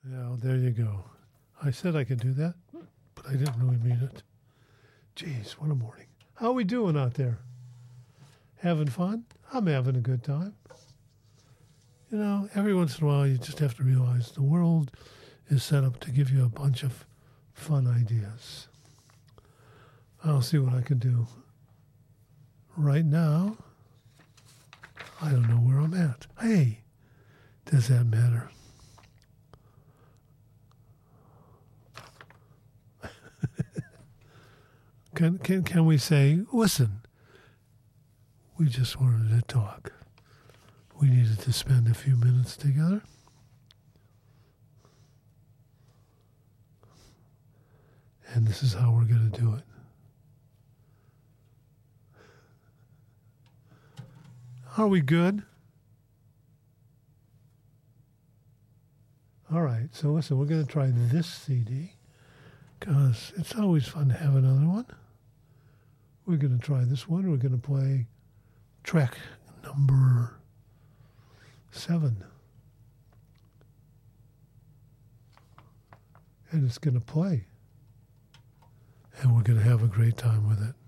Yeah, there you go. I said I could do that, but I didn't really mean it. Jeez, what a morning. How we doing out there? Having fun? I'm having a good time. You know, every once in a while you just have to realize the world is set up to give you a bunch of fun ideas. I'll see what I can do. Right now, I don't know where I'm at. Hey, does that matter? Can we say, listen, we just wanted to talk. We needed to spend a few minutes together. And this is how we're going to do it. Are we good? All right, so listen, we're going to try this CD because it's always fun to have another one. We're going to try this one. We're going to play track number 7. And it's going to play. And we're going to have a great time with it.